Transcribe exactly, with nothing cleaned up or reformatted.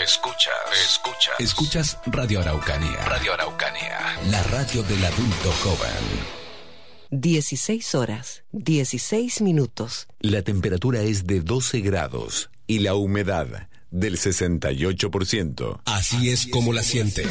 Escuchas, escuchas. Escuchas Radio Araucanía. Radio Araucanía. La radio del adulto joven. dieciséis horas, dieciséis minutos. La temperatura es de doce grados y la humedad del sesenta y ocho por ciento. Así es como la sientes.